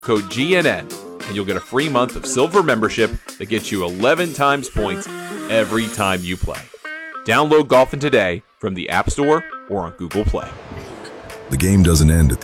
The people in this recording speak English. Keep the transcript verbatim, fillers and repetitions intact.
code G N N, and you'll get a free month of silver membership that gets you eleven times points every time you play. Download Golfin' today from the App Store or on Google Play. The game doesn't end at